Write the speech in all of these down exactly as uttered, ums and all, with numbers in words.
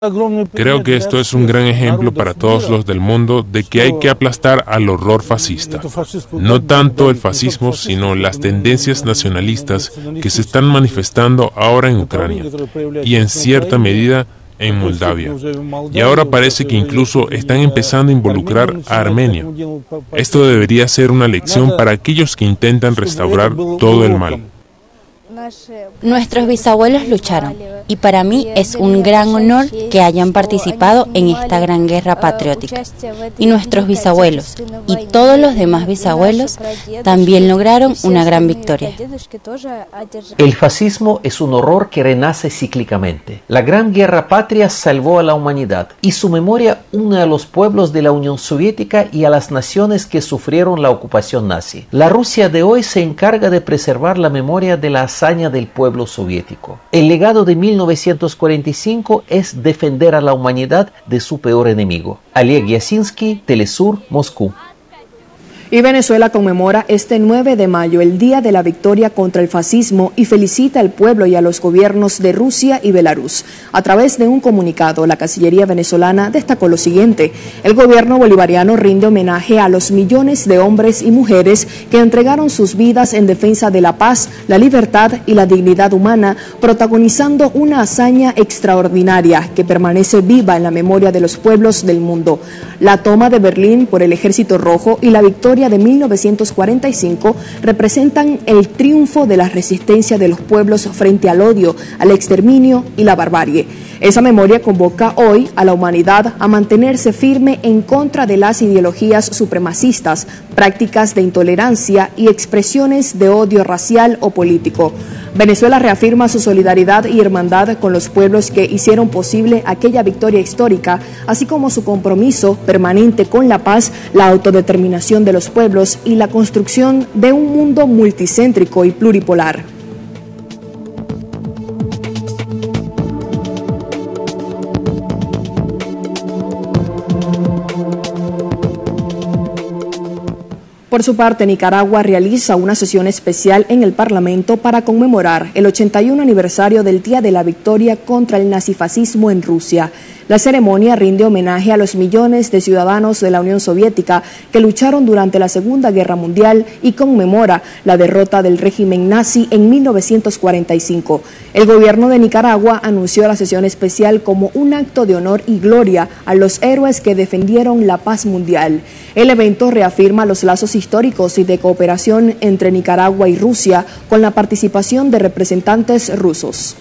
Creo que esto es un gran ejemplo para todos los del mundo de que hay que aplastar al horror fascista. No tanto el fascismo, sino las tendencias nacionalistas que se están manifestando ahora en Ucrania y en cierta medida en Moldavia. Y ahora parece que incluso están empezando a involucrar a Armenia. Esto debería ser una lección para aquellos que intentan restaurar todo el mal. Nuestros bisabuelos lucharon, y para mí es un gran honor que hayan participado en esta gran guerra patriótica. Y nuestros bisabuelos, y todos los demás bisabuelos, también lograron una gran victoria. El fascismo es un horror que renace cíclicamente. La Gran Guerra Patria salvó a la humanidad, y su memoria une a los pueblos de la Unión Soviética y a las naciones que sufrieron la ocupación nazi. La Rusia de hoy se encarga de preservar la memoria de la hazaña del pueblo soviético. El legado de mil novecientos cuarenta y cinco es defender a la humanidad de su peor enemigo. Oleg Yasinski, Telesur, Moscú. Y Venezuela conmemora este nueve de mayo el Día de la Victoria contra el Fascismo y felicita al pueblo y a los gobiernos de Rusia y Belarus. A través de un comunicado, la Cancillería venezolana destacó lo siguiente: el gobierno bolivariano rinde homenaje a los millones de hombres y mujeres que entregaron sus vidas en defensa de la paz, la libertad y la dignidad humana, protagonizando una hazaña extraordinaria que permanece viva en la memoria de los pueblos del mundo. La toma de Berlín por el Ejército Rojo y la victoria de mil novecientos cuarenta y cinco representan el triunfo de la resistencia de los pueblos frente al odio, al exterminio y la barbarie. Esa memoria convoca hoy a la humanidad a mantenerse firme en contra de las ideologías supremacistas, prácticas de intolerancia y expresiones de odio racial o político. Venezuela reafirma su solidaridad y hermandad con los pueblos que hicieron posible aquella victoria histórica, así como su compromiso permanente con la paz, la autodeterminación de los pueblos y la construcción de un mundo multicéntrico y pluripolar. Por su parte, Nicaragua realiza una sesión especial en el Parlamento para conmemorar el ochenta y uno aniversario del Día de la Victoria contra el nazifascismo en Rusia. La ceremonia rinde homenaje a los millones de ciudadanos de la Unión Soviética que lucharon durante la Segunda Guerra Mundial y conmemora la derrota del régimen nazi en mil novecientos cuarenta y cinco. El gobierno de Nicaragua anunció la sesión especial como un acto de honor y gloria a los héroes que defendieron la paz mundial. El evento reafirma los lazos históricos y de cooperación entre Nicaragua y Rusia con la participación de representantes rusos.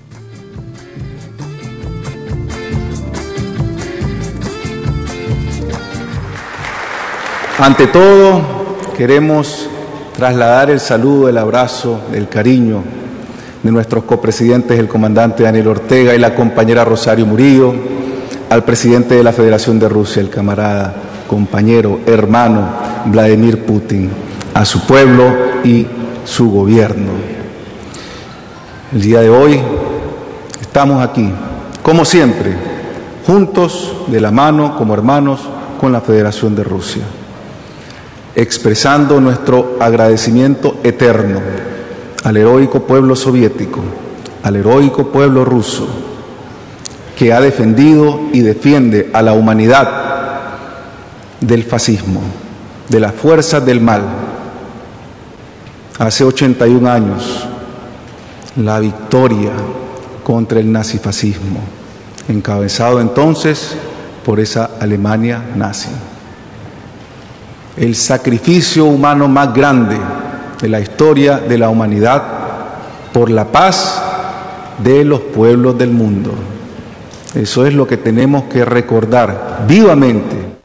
Ante todo, queremos trasladar el saludo, el abrazo, el cariño de nuestros copresidentes, el comandante Daniel Ortega y la compañera Rosario Murillo, al presidente de la Federación de Rusia, el camarada, compañero, hermano Vladimir Putin, a su pueblo y su gobierno. El día de hoy estamos aquí, como siempre, juntos, de la mano, como hermanos, con la Federación de Rusia, expresando nuestro agradecimiento eterno al heroico pueblo soviético, al heroico pueblo ruso, que ha defendido y defiende a la humanidad del fascismo, de las fuerzas del mal. Hace ochenta y un años, la victoria contra el nazifascismo, encabezado entonces por esa Alemania nazi. El sacrificio humano más grande de la historia de la humanidad por la paz de los pueblos del mundo. Eso es lo que tenemos que recordar vivamente.